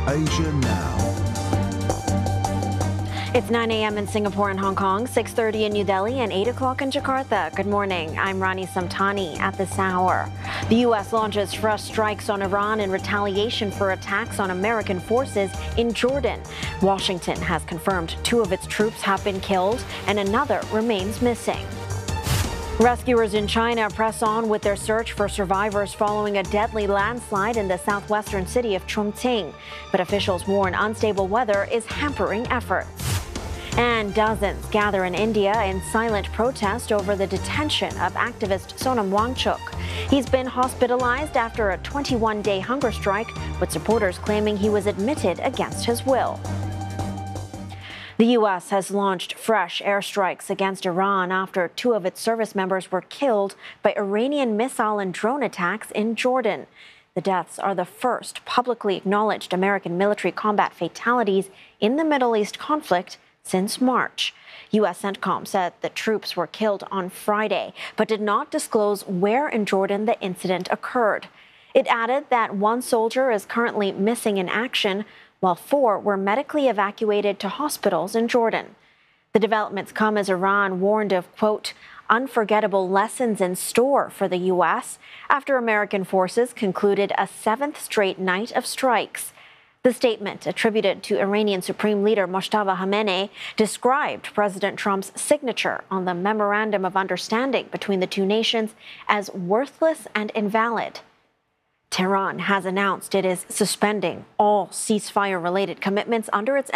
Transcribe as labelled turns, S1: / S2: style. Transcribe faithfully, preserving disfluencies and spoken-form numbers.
S1: Asia Now.
S2: It's nine a.m. in Singapore and Hong Kong, six thirty in New Delhi, and eight o'clock in Jakarta. Good morning. I'm Rani Samtani at this hour. The U S launches fresh strikes on Iran in retaliation for attacks on American forces in Jordan. Washington has confirmed two of its troops have been killed and another remains missing. Rescuers in China press on with their search for survivors following a deadly landslide in the southwestern city of Chongqing. But officials warn unstable weather is hampering efforts. And dozens gather in India in silent protest over the detention of activist Sonam Wangchuk. He's been hospitalized after a twenty-one day hunger strike, with supporters claiming he was admitted against his will. The U S has launched fresh airstrikes against Iran after two of its service members were killed by Iranian missile and drone attacks in Jordan. The deaths are the first publicly acknowledged American military combat fatalities in the Middle East conflict since March. U S CENTCOM said the troops were killed on Friday, but did not disclose where in Jordan the incident occurred. It added that one soldier is currently missing in action, while four were medically evacuated to hospitals in Jordan. The developments come as Iran warned of, quote, unforgettable lessons in store for the U S after American forces concluded a seventh straight night of strikes. The statement, attributed to Iranian Supreme Leader Mojtaba Khamenei, described President Trump's signature on the Memorandum of Understanding between the two nations as worthless and invalid. Tehran has announced it is suspending all ceasefire-related commitments under its